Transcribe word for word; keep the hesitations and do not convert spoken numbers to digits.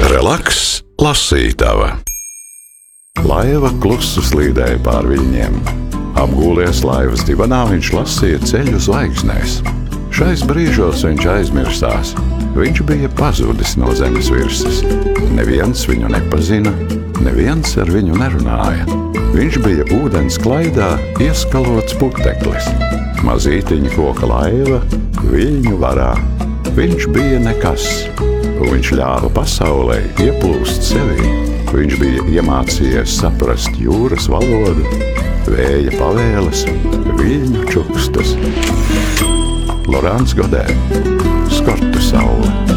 Relaks, lasītava. Laiva klusu slīdēja pār viņiem. Apgūlies laivas divanā, viņš lasīja ceļu zvaigznēs. Šais brīžos viņš aizmirsās. Viņš bija pazudis no zemes virsmas. Neviens viņu nepazina, neviens ar viņu nerunāja. Viņš bija ūdens klaidā ieskalots puteklis. Mazītiņa koka laiva viņu varā. Viņš bija nekas. Viņš ļāva pasaulē ieplūst sevī. Viņš bija iemācījies saprast jūras valodu, vēja pavēles, viļņu čukstas. Lorāns Godē, Skortu saule.